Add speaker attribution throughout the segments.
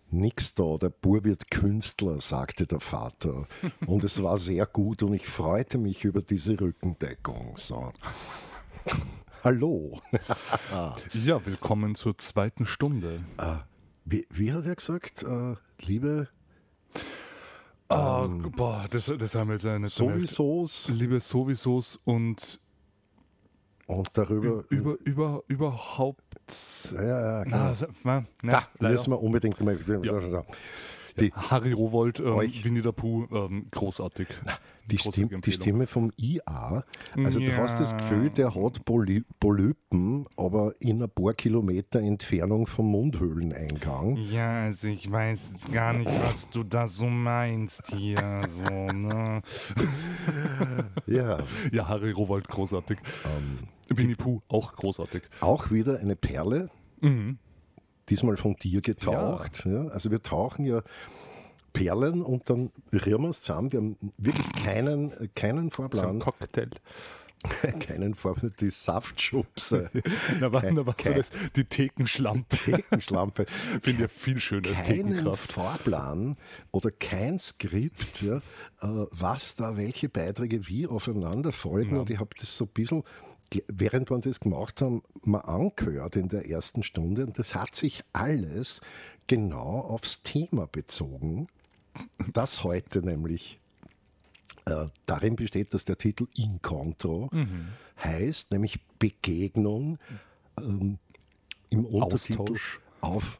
Speaker 1: Nix da, der Bub wird Künstler, sagte der Vater. Und es war sehr gut und ich freute mich über diese Rückendeckung. So. Hallo.
Speaker 2: Ja, willkommen zur zweiten Stunde.
Speaker 1: Wie hat er gesagt? Liebe
Speaker 2: Das haben wir jetzt ja nicht
Speaker 1: Sowiesos
Speaker 2: Liebe Sowiesos und
Speaker 1: darüber.
Speaker 2: überhaupt.
Speaker 1: Ja, genau. Da müssen wir unbedingt mal.
Speaker 2: Ja.
Speaker 1: Die-
Speaker 2: Harry Rowohlt,
Speaker 1: Euch-
Speaker 2: Winnie the Pooh, großartig.
Speaker 1: Die
Speaker 2: Großartige
Speaker 1: Stimme vom IA, also du
Speaker 2: Ja.
Speaker 1: hast das Gefühl, der hat Polypen, aber in ein paar Kilometer Entfernung vom Mundhöhleneingang.
Speaker 2: Ja, also ich weiß jetzt gar nicht, was du da so meinst hier. So, ne?
Speaker 1: Ja,
Speaker 2: Ja, Harry Rowohlt, großartig. Winnie Pooh, auch großartig.
Speaker 1: auch wieder eine Perle,
Speaker 2: Mhm.
Speaker 1: diesmal von dir getaucht. Ja. Also wir tauchen ja Perlen und dann rühren wir es zusammen. Wir haben wirklich keinen
Speaker 2: So ein
Speaker 1: Vorplan,
Speaker 2: Cocktail.
Speaker 1: keinen Vorplan, die Saftschubse,
Speaker 2: Na, was so das? Die Thekenschlampe.
Speaker 1: Thekenschlampe.
Speaker 2: Finde ich viel schöner als
Speaker 1: Keinen
Speaker 2: Thekenkraft.
Speaker 1: Vorplan oder kein Skript, ja, was da, welche Beiträge wie aufeinander folgen.
Speaker 2: Ja.
Speaker 1: Und ich habe das so ein bisschen, während wir das gemacht haben, mal angehört in der ersten Stunde. Und das hat sich alles genau aufs Thema bezogen, das heute nämlich darin besteht, dass der Titel Incontro heißt, nämlich Begegnung im Untertitel
Speaker 2: Austausch.
Speaker 1: auf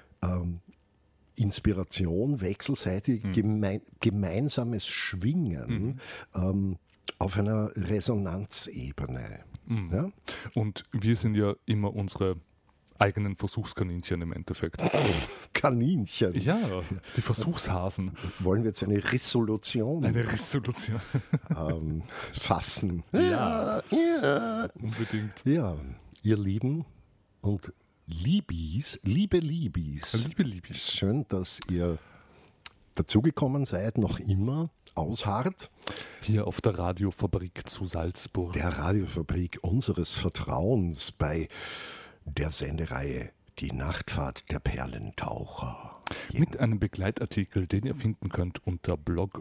Speaker 1: Inspiration, wechselseitig gemeinsames Schwingen auf einer Resonanzebene. Ja?
Speaker 2: Und wir sind ja immer unsere eigenen Versuchskaninchen im Endeffekt.
Speaker 1: Kaninchen.
Speaker 2: Ja, die Versuchshasen.
Speaker 1: Wollen wir jetzt eine Resolution
Speaker 2: Eine Resolution.
Speaker 1: fassen?
Speaker 2: Ja.
Speaker 1: Ja.
Speaker 2: Unbedingt.
Speaker 1: Ja, ihr Lieben und Liebis, liebe Liebis.
Speaker 2: Liebe Liebis.
Speaker 1: Schön, dass ihr dazugekommen seid, noch immer ausharrt.
Speaker 2: Hier auf der Radiofabrik zu Salzburg.
Speaker 1: Der Radiofabrik unseres Vertrauens bei der Sendereihe Die Nachtfahrt der Perlentaucher.
Speaker 2: Mit einem Begleitartikel, den ihr finden könnt unter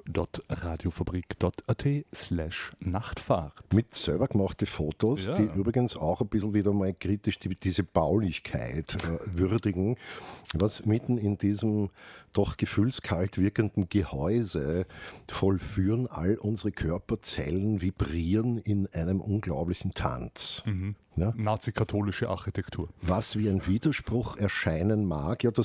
Speaker 2: blog.radiofabrik.at/Nachtfahrt.
Speaker 1: Mit selber gemachte Fotos,
Speaker 2: Ja.
Speaker 1: die übrigens auch ein bisschen wieder mal kritisch diese Baulichkeit würdigen, was mitten in diesem doch gefühlskalt wirkenden Gehäuse vollführen. All unsere Körperzellen vibrieren in einem unglaublichen Tanz. Ja?
Speaker 2: Nazi-katholische Architektur.
Speaker 1: Was wie ein Widerspruch erscheinen mag, ja,